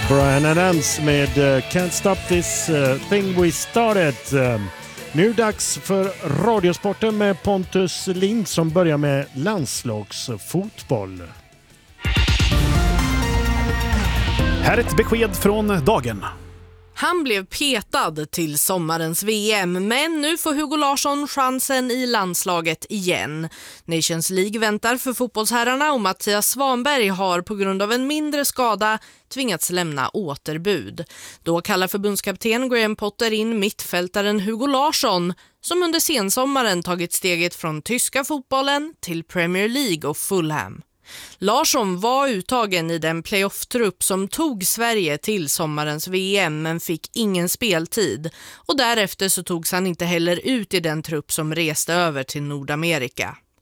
Bryan Adams med Can't Stop This Thing We Started. Nu dags för Radiosporten med Pontus Lind som börjar med landslagsfotboll. Här är ett besked från dagen. Han blev petad till sommarens VM, men nu får Hugo Larsson chansen i landslaget igen. Nations League väntar för fotbollsherrarna och Mattias Svanberg har på grund av en mindre skada tvingats lämna återbud. Då kallar förbundskapten Graham Potter in mittfältaren Hugo Larsson som under sensommaren tagit steget från tyska fotbollen till Premier League och Fulham. Larsson var uttagen i den playoff-trupp som tog Sverige till sommarens VM men fick ingen speltid och därefter så togs han inte heller ut i den trupp som reste över till Nordamerika.